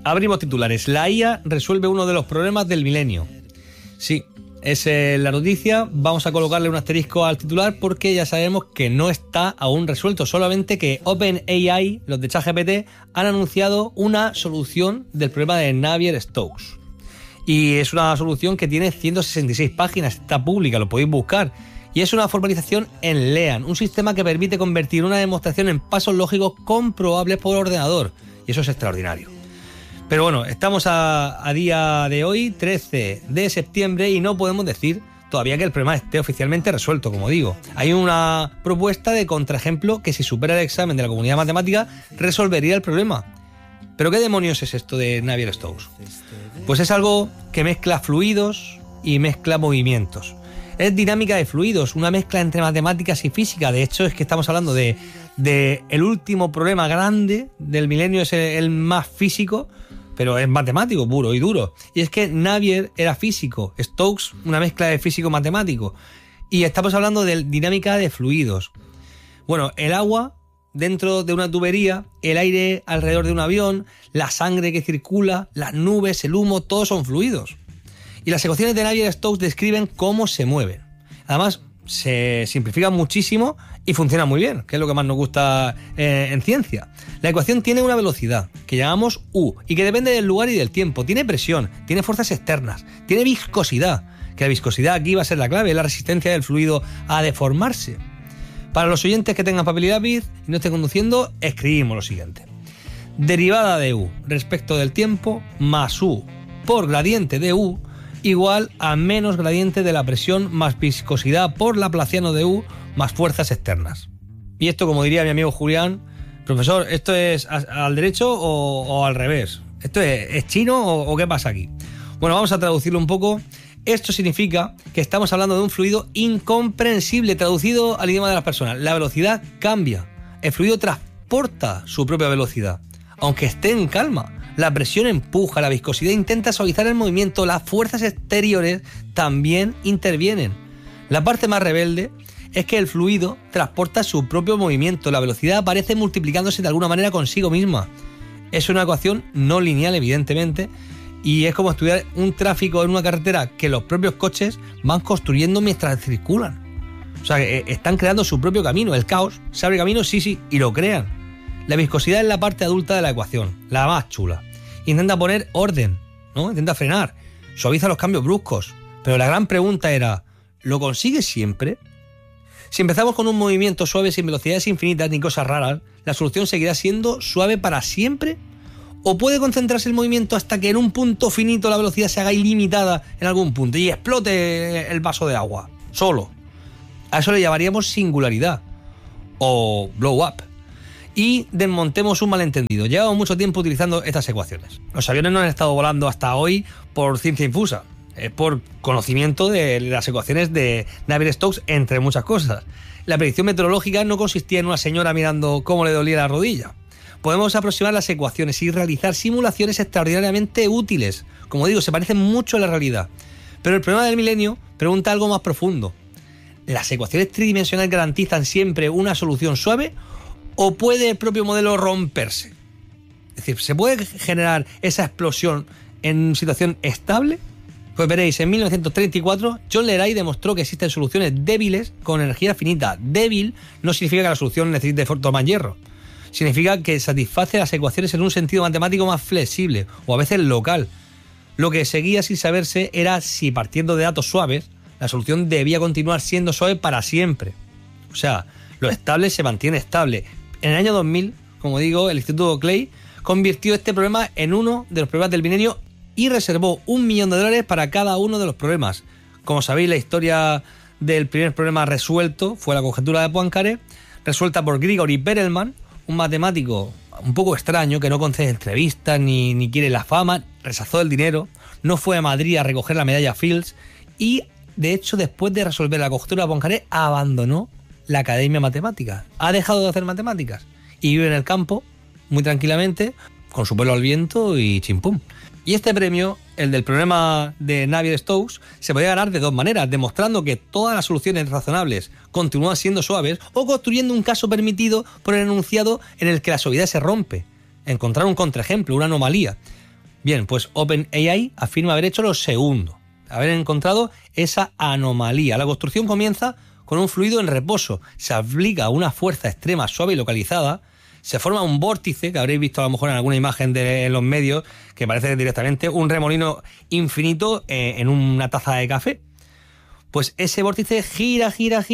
abrimos titulares. La IA resuelve uno de los problemas del milenio. Sí, es la noticia. Vamos a colocarle un asterisco al titular porque ya sabemos que no está aún resuelto. Solamente que OpenAI, los de ChatGPT, han anunciado una solución del problema de Navier-Stokes. Y es una solución que tiene 166 páginas, está pública, lo podéis buscar. Y es una formalización en LEAN, un sistema que permite convertir una demostración en pasos lógicos comprobables por ordenador. Y eso es extraordinario. Pero bueno, estamos a día de hoy, 13 de septiembre, y no podemos decir todavía que el problema esté oficialmente resuelto, como digo. Hay una propuesta de contraejemplo que si supera el examen de la comunidad matemática resolvería el problema. ¿Pero qué demonios es esto de Navier-Stokes? Pues es algo que mezcla fluidos y mezcla movimientos. Es dinámica de fluidos, una mezcla entre matemáticas y física. De hecho, es que estamos hablando de el último problema grande del milenio, es el más físico, pero es matemático puro y duro. Y es que Navier era físico, Stokes una mezcla de físico-matemático. Y estamos hablando de dinámica de fluidos. Bueno, el agua dentro de una tubería, el aire alrededor de un avión, la sangre que circula, las nubes, el humo, todos son fluidos. Y las ecuaciones de Navier-Stokes describen cómo se mueven. Además, se simplifican muchísimo y funcionan muy bien, que es lo que más nos gusta en ciencia. La ecuación tiene una velocidad, que llamamos U, y que depende del lugar y del tiempo. Tiene presión, tiene fuerzas externas, tiene viscosidad, que la viscosidad aquí va a ser la clave, la resistencia del fluido a deformarse. Para los oyentes que tengan papel y lápiz y no estén conduciendo, escribimos lo siguiente. Derivada de U respecto del tiempo más U por gradiente de U igual a menos gradiente de la presión más viscosidad por laplaciano de U más fuerzas externas. Y esto, como diría mi amigo Julián, profesor, ¿esto es al derecho o al revés? ¿Esto es chino o qué pasa aquí? Bueno, vamos a traducirlo un poco. Esto significa que estamos hablando de un fluido incomprensible, traducido al idioma de las personas. La velocidad cambia. El fluido transporta su propia velocidad, aunque esté en calma. La presión empuja, la viscosidad intenta suavizar el movimiento, las fuerzas exteriores también intervienen. La parte más rebelde es que el fluido transporta su propio movimiento, la velocidad aparece multiplicándose de alguna manera consigo misma. Es una ecuación no lineal, evidentemente, y es como estudiar un tráfico en una carretera que los propios coches van construyendo mientras circulan. O sea, que están creando su propio camino. El caos se abre camino, sí, y lo crean. La viscosidad es la parte adulta de la ecuación, la más chula. Intenta poner orden, ¿no? Intenta frenar, suaviza los cambios bruscos. Pero la gran pregunta era, ¿lo consigue siempre? Si empezamos con un movimiento suave sin velocidades infinitas ni cosas raras, ¿la solución seguirá siendo suave para siempre? ¿O puede concentrarse el movimiento hasta que en un punto finito la velocidad se haga ilimitada en algún punto y explote el vaso de agua, solo? A eso le llamaríamos singularidad o blow up. Y desmontemos un malentendido. Llevamos mucho tiempo utilizando estas ecuaciones. Los aviones no han estado volando hasta hoy por ciencia infusa, por conocimiento de las ecuaciones de Navier-Stokes, entre muchas cosas. La predicción meteorológica no consistía en una señora mirando cómo le dolía la rodilla. Podemos aproximar las ecuaciones y realizar simulaciones extraordinariamente útiles. Como digo, se parecen mucho a la realidad. Pero el problema del milenio pregunta algo más profundo. ¿Las ecuaciones tridimensionales garantizan siempre una solución suave o puede el propio modelo romperse? Es decir, ¿se puede generar esa explosión en situación estable? Pues veréis, en 1934 John Leray demostró que existen soluciones débiles con energía finita. Débil no significa que la solución necesite tomar hierro. Significa que satisface las ecuaciones en un sentido matemático más flexible o a veces local. Lo que seguía sin saberse era si, partiendo de datos suaves, la solución debía continuar siendo suave para siempre. O sea, lo estable se mantiene estable. En el año 2000, como digo, el Instituto Clay convirtió este problema en uno de los problemas del milenio y reservó $1 millón para cada uno de los problemas. Como sabéis, la historia del primer problema resuelto fue la conjetura de Poincaré, resuelta por Grigori Perelman, un matemático un poco extraño que no concede entrevistas ni quiere la fama, rechazó el dinero, no fue a Madrid a recoger la medalla Fields y, de hecho, después de resolver la conjetura de Poincaré, abandonó la Academia Matemática. Ha dejado de hacer matemáticas y vive en el campo muy tranquilamente, con su pelo al viento y chimpum. Y este premio, el del problema de Navier-Stokes, se podía ganar de dos maneras: demostrando que todas las soluciones razonables continúan siendo suaves, o construyendo un caso permitido por el enunciado en el que la suavidad se rompe. Encontrar un contraejemplo, una anomalía. Bien, pues OpenAI afirma haber hecho lo segundo, haber encontrado esa anomalía. La construcción comienza con un fluido en reposo, se aplica una fuerza extrema, suave y localizada, se forma un vórtice, que habréis visto a lo mejor en alguna imagen en los medios, que parece directamente un remolino infinito en una taza de café. Pues ese vórtice gira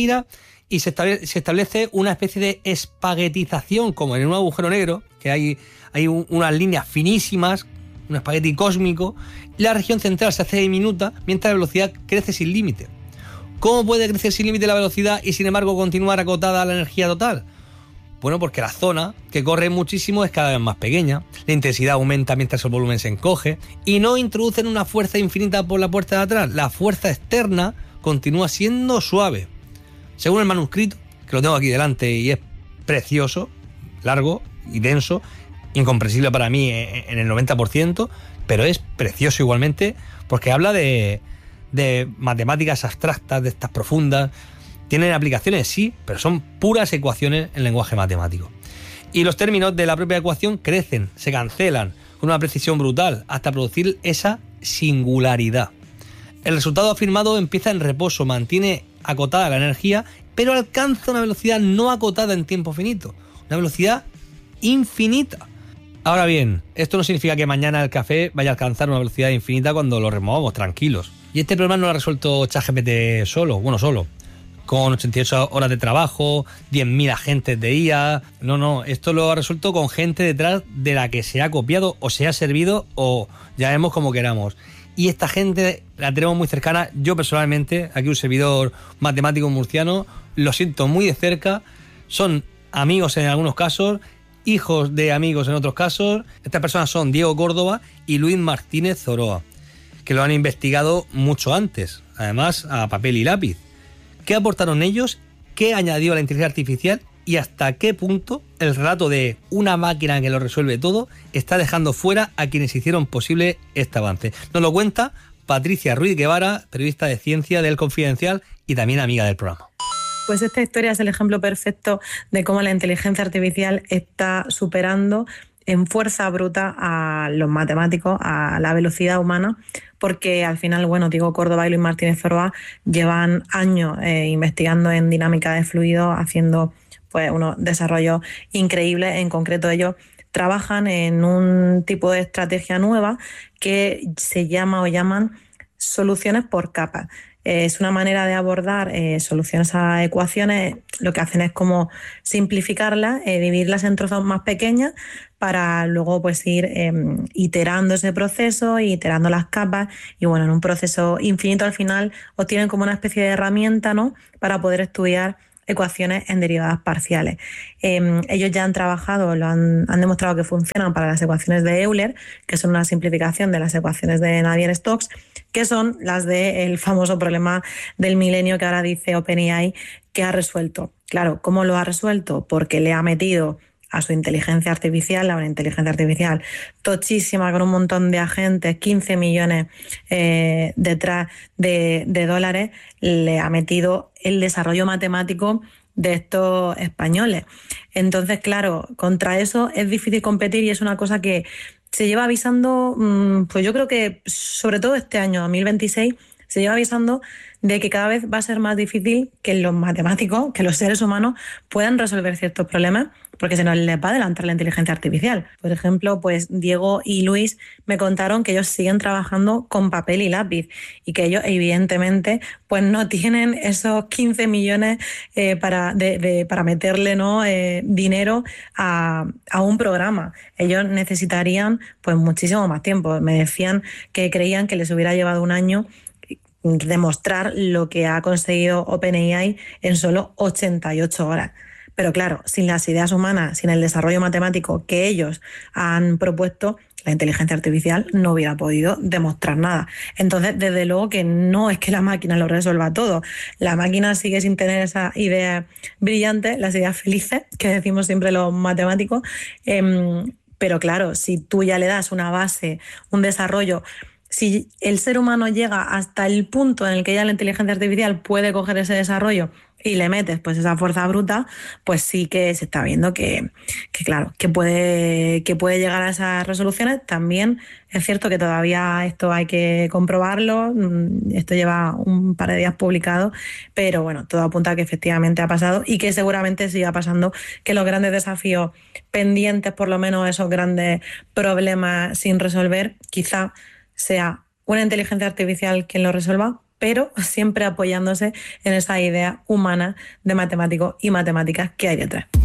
y se establece una especie de espaguetización, como en un agujero negro, que hay unas líneas finísimas, un espagueti cósmico, y la región central se hace diminuta mientras la velocidad crece sin límite. ¿Cómo puede crecer sin límite la velocidad y sin embargo continuar acotada a la energía total? Bueno, porque la zona que corre muchísimo es cada vez más pequeña, la intensidad aumenta mientras el volumen se encoge y no introducen una fuerza infinita por la puerta de atrás. La fuerza externa continúa siendo suave. Según el manuscrito, que lo tengo aquí delante y es precioso, largo y denso, incomprensible para mí en el 90%, pero es precioso igualmente porque habla de matemáticas abstractas, de estas profundas. Tienen aplicaciones, sí, pero son puras ecuaciones en lenguaje matemático. Y los términos de la propia ecuación crecen, se cancelan con una precisión brutal hasta producir esa singularidad. El resultado afirmado empieza en reposo, mantiene acotada la energía, pero alcanza una velocidad no acotada en tiempo finito, una velocidad infinita. Ahora bien, esto no significa que mañana el café vaya a alcanzar una velocidad infinita cuando lo removamos, tranquilos. Y este problema no lo ha resuelto ChatGPT solo, con 88 horas de trabajo, 10.000 agentes de IA. No, esto lo ha resuelto con gente detrás de la que se ha copiado o se ha servido o llamemos como queramos. Y esta gente la tenemos muy cercana. Yo personalmente, aquí un servidor matemático murciano, lo siento muy de cerca. Son amigos en algunos casos, hijos de amigos en otros casos. Estas personas son Diego Córdoba y Luis Martínez Zoroa, que lo han investigado mucho antes, además a papel y lápiz. ¿Qué aportaron ellos? ¿Qué añadió la inteligencia artificial? ¿Y hasta qué punto el relato de una máquina que lo resuelve todo está dejando fuera a quienes hicieron posible este avance? Nos lo cuenta Patricia Ruiz Guevara, periodista de ciencia del Confidencial y también amiga del programa. Pues esta historia es el ejemplo perfecto de cómo la inteligencia artificial está superando en fuerza bruta a los matemáticos, a la velocidad humana, porque al final, Diego Córdoba y Luis Martínez Zoroa llevan años investigando en dinámica de fluidos, haciendo pues unos desarrollos increíbles. En concreto, ellos trabajan en un tipo de estrategia nueva que se llaman soluciones por capas. Es una manera de abordar soluciones a ecuaciones. Lo que hacen es como simplificarlas, dividirlas en trozos más pequeños para luego pues ir iterando ese proceso, iterando las capas y en un proceso infinito al final obtienen como una especie de herramienta, ¿no?, para poder estudiar ecuaciones en derivadas parciales. Ellos ya han trabajado, han demostrado que funcionan para las ecuaciones de Euler, que son una simplificación de las ecuaciones de Navier-Stokes, que son las del famoso problema del milenio que ahora dice OpenAI que ha resuelto. Claro, ¿cómo lo ha resuelto? Porque le ha metido a su inteligencia artificial, a una inteligencia artificial tochísima con un montón de agentes, 15 millones detrás de dólares, le ha metido el desarrollo matemático de estos españoles. Entonces, claro, contra eso es difícil competir y es una cosa que se lleva avisando, pues yo creo que sobre todo este año 2026, se lleva avisando de que cada vez va a ser más difícil que los matemáticos, que los seres humanos puedan resolver ciertos problemas, porque se nos les va a adelantar la inteligencia artificial. Por ejemplo, pues Diego y Luis me contaron que ellos siguen trabajando con papel y lápiz y que ellos evidentemente pues no tienen esos 15 millones para meterle, ¿no?, dinero a un programa. Ellos necesitarían pues muchísimo más tiempo. Me decían que creían que les hubiera llevado un año demostrar lo que ha conseguido OpenAI en solo 88 horas. Pero claro, sin las ideas humanas, sin el desarrollo matemático que ellos han propuesto, la inteligencia artificial no hubiera podido demostrar nada. Entonces, desde luego que no es que la máquina lo resuelva todo. La máquina sigue sin tener esas ideas brillantes, las ideas felices que decimos siempre los matemáticos. Pero claro, si tú ya le das una base, un desarrollo si el ser humano llega hasta el punto en el que ya la inteligencia artificial puede coger ese desarrollo y le metes pues esa fuerza bruta, pues sí que se está viendo claro, que puede llegar a esas resoluciones. También es cierto que todavía esto hay que comprobarlo, esto lleva un par de días publicado, pero bueno, todo apunta a que efectivamente ha pasado y que seguramente siga pasando, que los grandes desafíos pendientes, por lo menos esos grandes problemas sin resolver, quizá sea una inteligencia artificial quien lo resuelva, pero siempre apoyándose en esa idea humana de matemáticos y matemáticas que hay detrás.